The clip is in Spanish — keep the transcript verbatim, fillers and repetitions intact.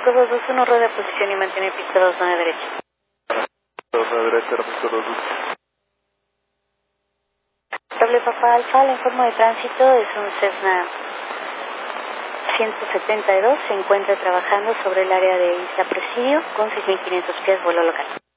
México dos dos uno, rueda de posición y mantiene pista dos nueve derecha. dos nueve derecha, México dos dos. Doble Papá Alfa, la informe de tránsito es un Cessna ciento setenta y dos, se encuentra trabajando sobre el área de Isla Presidio con seis mil quinientos pies vuelo local.